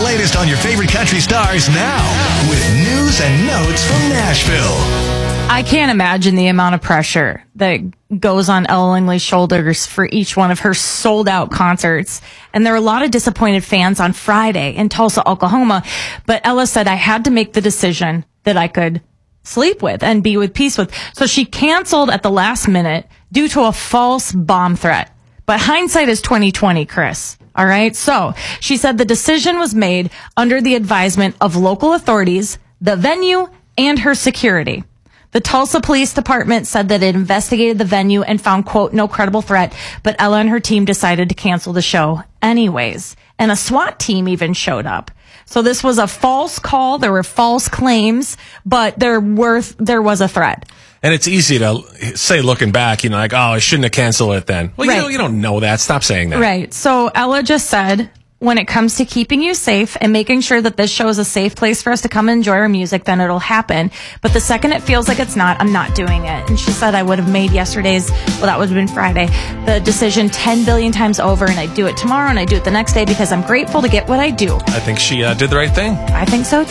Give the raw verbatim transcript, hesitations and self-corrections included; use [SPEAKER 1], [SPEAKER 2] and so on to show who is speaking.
[SPEAKER 1] latest on your favorite country stars now with news and notes from Nashville.
[SPEAKER 2] I can't imagine the amount of pressure that goes on Ella Langley's shoulders for each one of her sold-out concerts. And there were a lot of disappointed fans on Friday in Tulsa, Oklahoma. But Ella said, I had to make the decision that I could sleep with and be with peace with. So she canceled at the last minute due to a false bomb threat. But hindsight is twenty twenty, Chris. All right. So she said the decision was made under the advisement of local authorities, the venue, and her security. The Tulsa Police Department said that it investigated the venue and found, quote, no credible threat, but Ella and her team decided to cancel the show anyways. And a SWAT team even showed up. So this was a false call. There were false claims, but there were, there was a threat.
[SPEAKER 3] And it's easy to say, looking back, you know, like, oh, I shouldn't have canceled it then. Well,
[SPEAKER 2] right.
[SPEAKER 3] you know, you don't know that. Stop saying that.
[SPEAKER 2] Right. So Ella just said, when it comes to keeping you safe and making sure that this show is a safe place for us to come and enjoy our music, then it'll happen. But the second it feels like it's not, I'm not doing it. And she said I would have made yesterday's, well, that would have been Friday, the decision ten billion times over, and I do it tomorrow and I do it the next day because I'm grateful to get what I do.
[SPEAKER 3] I think she uh, did the right thing.
[SPEAKER 2] I think so too.